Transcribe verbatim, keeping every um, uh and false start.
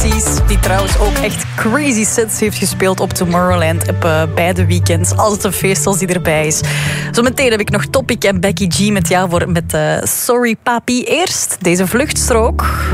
Pixies, die trouwens ook echt crazy sets heeft gespeeld op Tomorrowland op uh, beide weekends. Altijd een feest als die erbij is. Zometeen heb ik nog Topic en Becky G met jou voor met uh, Sorry Papi. Eerst deze vluchtstrook.